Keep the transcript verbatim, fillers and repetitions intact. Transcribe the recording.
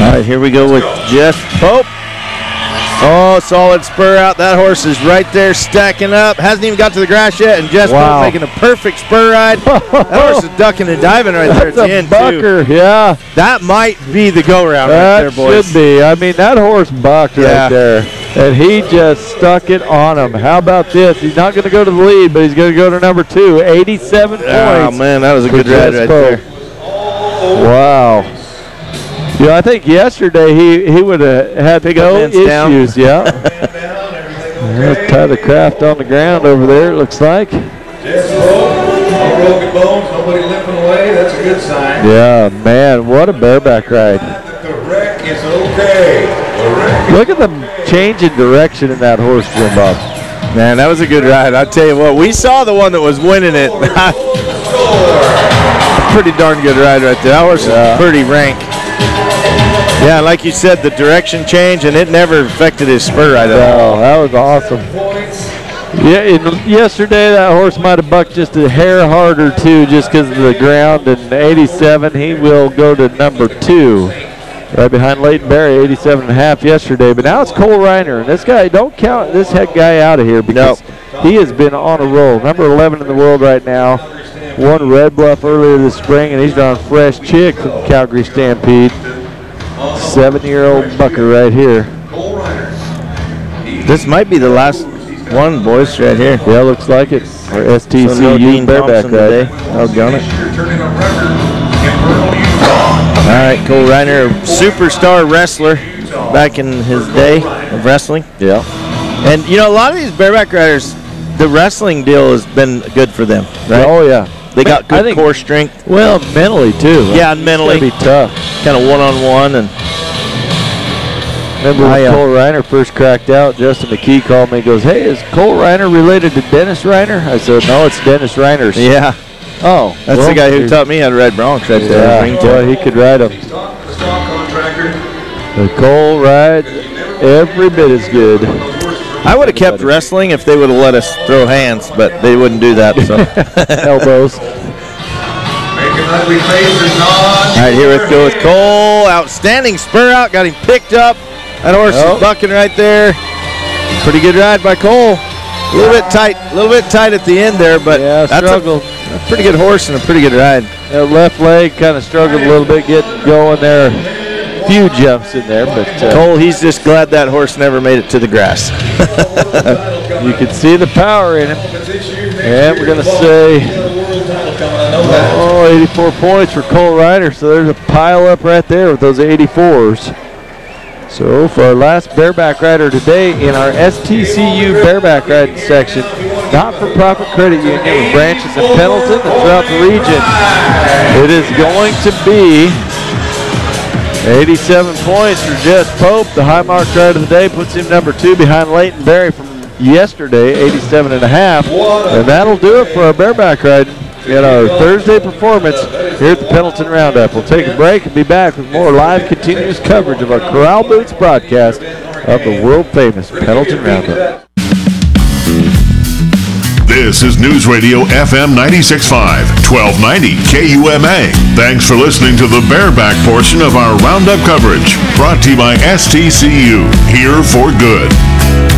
All right, here we go with Jeff Pope. Oh, solid spur out. That horse is right there stacking up. Hasn't even got to the grass yet, and Jeff wow. Pope making a perfect spur ride. That horse is ducking and diving right there at the end, bucker, too. yeah. That might be the go-round right there, boys. That should be. I mean, that horse bucked yeah. right there, and he just stuck it on him. How about this? He's not going to go to the lead, but he's going to go to number two. eighty-seven points. Oh, man, that was a good ride right Pope. there. Wow. Yeah, I think yesterday he, he would have had to go issues. Down. Yeah. Let's tie the craft on the ground over there, it looks like. Jeff Pope, no broken bones, nobody limping away. That's a good sign. Yeah, man, what a bareback ride. The wreck is okay. The wreck Look at the change in direction in that horse, Jim Bob. Man, that was a good ride. I tell you what, we saw the one that was winning it. Pretty darn good ride right there. That horse yeah. is pretty rank. Yeah, like you said, the direction change, and it never affected his spur right at all. Oh, that was awesome. Yeah, and yesterday that horse might have bucked just a hair harder, too, just because of the ground. And eighty-seven, he will go to number two, right behind Leighton Berry, eighty-seven and a half yesterday. But now it's Cole Reiner, and this guy, don't count this head guy out of here because nope. he has been on a roll. Number eleven in the world right now. Won Red Bluff earlier this spring, and he's drawn Fresh Chick from Calgary Stampede. Seven-year-old bucker right here. This might be the last one, boys, right here. Yeah, looks like it. Or S T C U so no Dean bareback Thompson ride. Today. Oh, got it. All right, Cole Reiner, superstar wrestler back in his day of wrestling. Yeah. And, you know, a lot of these bareback riders, the wrestling deal has been good for them, right? Oh, yeah. They got good core strength. Well, mentally, too. Yeah, and mentally. It's gonna be tough. Kind of one-on-one. And remember when I, uh, Cole Reiner first cracked out, Justin McKee called me and goes, hey, is Cole Reiner related to Dennis Reiner? I said, no, it's Dennis Reiner's. Yeah. Oh. That's well, the guy who taught me how to ride broncs right there. Yeah, boy, he could ride them. The Cole rides every bit as good. I would have kept wrestling if they would have let us throw hands, but they wouldn't do that. So elbows. All right, here we go with Cole. Outstanding spur out. Got him picked up. That horse oh. is bucking right there. Pretty good ride by Cole. A little bit tight, a little bit tight at the end there, but yeah, that's a, a pretty good horse and a pretty good ride. That left leg kind of struggled a little bit getting going there. Few jumps in there, but uh, Cole, he's just glad that horse never made it to the grass. You can see the power in him. And we're going to say, oh, eighty-four points for Cole Reiner. So there's a pile up right there with those eighty-fours. So for our last bareback rider today in our S T C U bareback riding section, not-for-profit credit union with branches in Pendleton and throughout the region, it is going to be eighty-seven points for Jess Pope. The high mark rider of the day puts him number two behind Leighton Berry from yesterday, eighty-seven and a half. And that'll do it for our bareback riding in our Thursday performance here at the Pendleton Roundup. We'll take a break and be back with more live continuous coverage of our Corral Boots broadcast of the world-famous Pendleton Roundup. This is News Radio F M ninety-six point five, twelve ninety K U M A. Thanks for listening to the bareback portion of our Roundup coverage, brought to you by S T C U, here for good.